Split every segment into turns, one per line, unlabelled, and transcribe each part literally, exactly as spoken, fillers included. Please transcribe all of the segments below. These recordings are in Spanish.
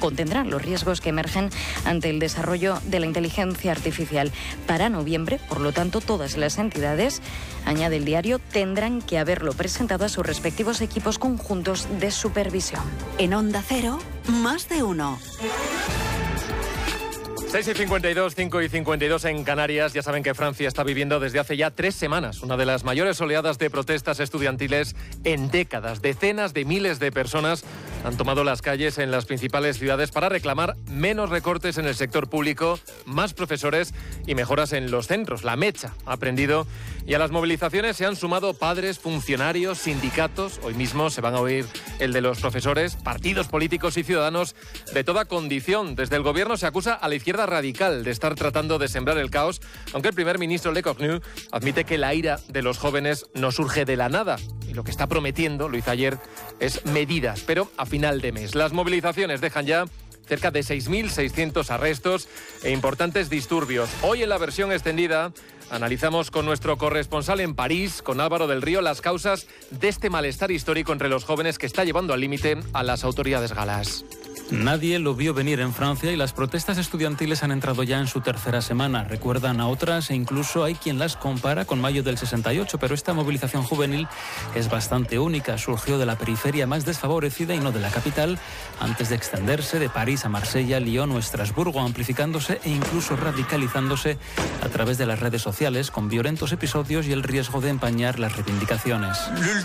contendrán los riesgos que emergen ante el desarrollo de la inteligencia artificial. Para noviembre, por lo tanto, todas las entidades, añade el diario, tendrán que haberlo presentado a sus respectivos equipos conjuntos de supervisión.
En Onda Cero, más de uno.
seis y cincuenta y dos, cinco y cincuenta y dos en Canarias. Ya saben que Francia está viviendo desde hace ya tres semanas una de las mayores oleadas de protestas estudiantiles en décadas. Decenas de miles de personas han tomado las calles en las principales ciudades para reclamar menos recortes en el sector público, más profesores y mejoras en los centros. La mecha ha prendido y a las movilizaciones se han sumado padres, funcionarios, sindicatos. Hoy mismo se van a oír el de los profesores, partidos políticos y ciudadanos de toda condición. Desde el gobierno se acusa a la izquierda radical de estar tratando de sembrar el caos, aunque el primer ministro Le Cornu admite que la ira de los jóvenes no surge de la nada. Y lo que está prometiendo, lo hizo ayer, es medidas, pero a final de mes. Las movilizaciones dejan ya cerca de seis mil seiscientos arrestos e importantes disturbios. Hoy en la versión extendida analizamos con nuestro corresponsal en París, con Álvaro del Río, las causas de este malestar histórico entre los jóvenes que está llevando al límite a las autoridades galas.
Nadie lo vio venir en Francia y las protestas estudiantiles han entrado ya en su tercera semana. Recuerdan a otras e incluso hay quien las compara con mayo del sesenta y ocho, pero esta movilización juvenil es bastante única. Surgió de la periferia más desfavorecida y no de la capital, antes de extenderse de París a Marsella, Lyon o Estrasburgo, amplificándose e incluso radicalizándose a través de las redes sociales, con violentos episodios y el riesgo de empañar las reivindicaciones.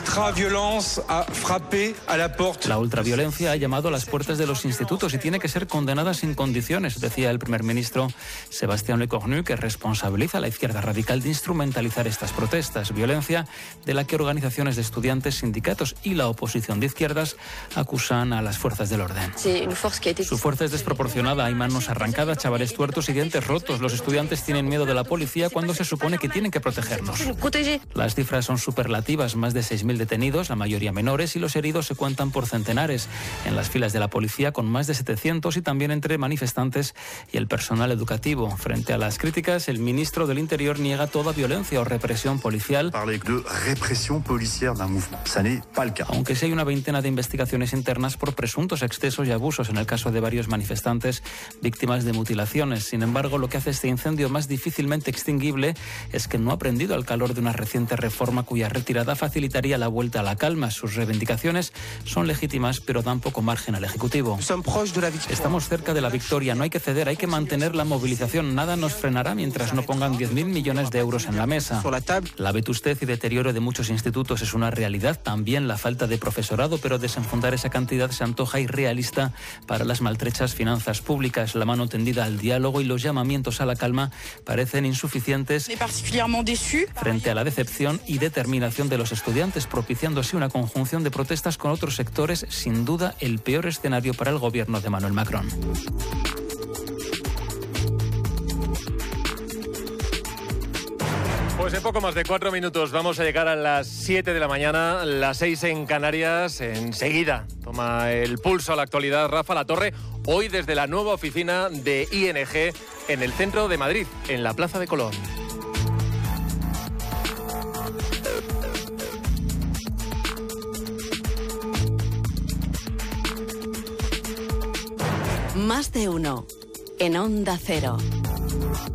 La ultraviolencia ha llamado a las puertas de los institutos y tiene que ser condenada sin condiciones, decía el primer ministro Sébastien Lecornu, que responsabiliza a la izquierda radical de instrumentalizar estas protestas. Violencia de la que organizaciones de estudiantes, sindicatos y la oposición de izquierdas acusan a las fuerzas del orden. Su fuerza es desproporcionada, hay manos arrancadas, chavales tuertos y dientes rotos. Los estudiantes tienen miedo de la policía cuando se supone que tienen que protegernos. Las cifras son superlativas, más de seis mil detenidos, la mayoría menores, y los heridos se cuentan por centenares. En las filas de la policía, con más de setecientos, y también entre manifestantes y el personal educativo. Frente a las críticas, el ministro del Interior niega toda violencia o represión policial, aunque sí hay una veintena de investigaciones internas por presuntos excesos y abusos en el caso de varios manifestantes víctimas de mutilaciones. Sin embargo, lo que hace este incendio más difícilmente extinguible es que no ha prendido al calor de una reciente reforma cuya retirada facilitaría la vuelta a la calma. Sus reivindicaciones son legítimas, pero dan poco margen al Ejecutivo. Estamos cerca de la victoria, no hay que ceder, hay que mantener la movilización. Nada nos frenará mientras no pongan diez mil millones de euros en la mesa. La vetustez y deterioro de muchos institutos es una realidad, también la falta de profesorado, pero desenfundar esa cantidad se antoja irrealista para las maltrechas finanzas públicas. La mano tendida al diálogo y los llamamientos a la calma parecen insuficientes frente a la decepción y determinación de los estudiantes, propiciando así una conjunción de protestas con otros sectores, sin duda el peor escenario para el gobierno de Emmanuel Macron.
Pues en poco más de cuatro minutos vamos a llegar a las siete de la mañana, las seis en Canarias. Enseguida toma el pulso a la actualidad Rafa Latorre, hoy desde la nueva oficina de I N G en el centro de Madrid, en la Plaza de Colón.
Más de uno en Onda Cero.